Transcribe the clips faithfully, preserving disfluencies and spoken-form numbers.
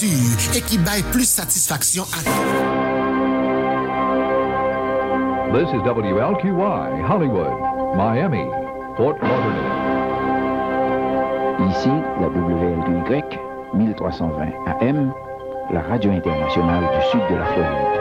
et qui baille plus satisfaction à This is W L Q Y, Hollywood, Miami, Fort Lauderdale. Ici, la W L Q Y, mille trois cent vingt A M, la radio internationale du sud de la Floride.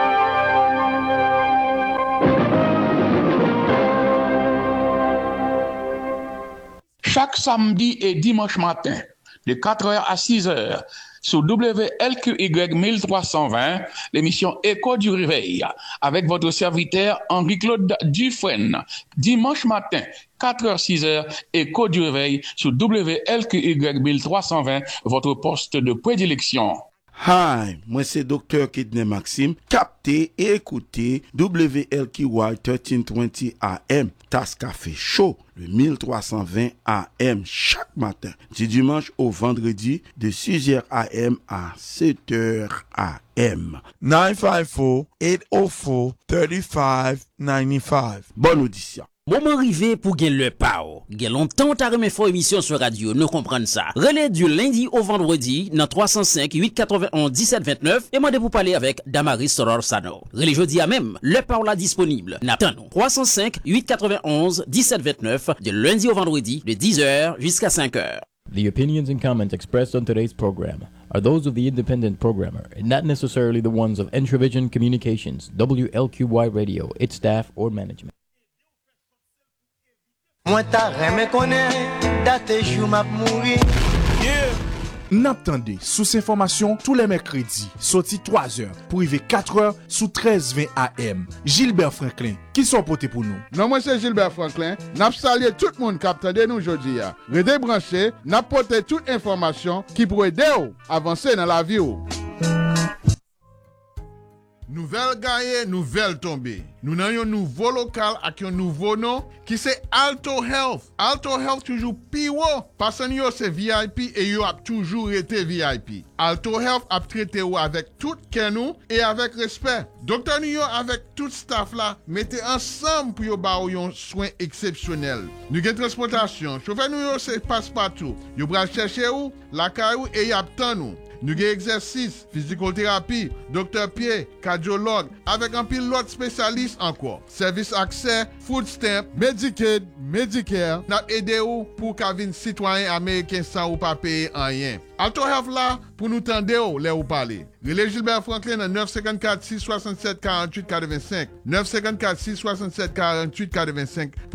Chaque samedi et dimanche matin, de quatre heures à six heures, sur W L Q Y mille trois cent vingt, l'émission Écho du Réveil, avec votre serviteur Henri-Claude Dufresne. Dimanche matin, quatre heures six heures, Écho du Réveil sur W L Q Y mille trois cent vingt, votre poste de prédilection. Hi, moi c'est Docteur Kidney Maxime. Captez et écoutez W L Q Y treize vingt A M, Tasse Café Chaud, le mille trois cent vingt A M chaque matin, du dimanche au vendredi, de six heures A M à sept heures A M. nine five four, eight oh four, three five nine five. Bonne audition. Moment arrivé pour gagner le pao. Gen longtemps t'as remis fort émission sur radio, nous comprenons ça. Relais du lundi au vendredi, dans trois cent cinq, huit cent quatre-vingt-onze, dix-sept vingt-neuf, et moi de vous parler avec Damaris Soror-Sano. Relais jeudi à même, le pao là disponible. N'attendons. trois cent cinq, huit cent quatre-vingt-onze, dix-sept vingt-neuf, de lundi au vendredi, de dix heures jusqu'à cinq heures. The opinions and comments expressed on today's program are those of the independent programmer and not necessarily the ones of Entravision Communications, W L Q Y Radio, its staff, or management. Moi ta reme connaît date jour m'a mouri. Yeah. N'attendez sous information tous les mercredis, sorti trois heures pour arriver quatre heures sous treize vingt A M. Gilbert Franklin, qui sont portés pour nous? Non, moi c'est Gilbert Franklin. N'a salué tout le monde qui attendait nous aujourd'hui. Redé branché, n'a porté toute information qui pourrait aider à avancer dans la vie. Nouvelle gagne, nouvelle tombée. Nous avons un nouveau local avec un nouveau nom qui c'est Alto Health. Alto Health toujours pire. Parce que c'est V I P et yo a toujours été V I P. Alto Health a traité avec tout nous et avec respect. Docteur Nio avec tout staff là, mettez ensemble pour yo ba un soin exceptionnel. Nous avons transportation. Chauffeur nous c'est passe partout. Yo bral chercher où la caillou et y a tant nous. Nous avons exercice, physicothérapie, docteur pied, cardiologue, avec un pilote spécialiste encore. Service accès, food stamp, Medicaid, Medicare, n'a aidé ou pour qu'avin citoyen américain sans ou pas payer rien. Alto Health là, pour nous tendre ou les ou parler. Relais Gilbert Franklin à neuf cinq quatre, six six sept, quatre huit quatre cinq, neuf cinq quatre, six six sept, quatre huit quatre cinq.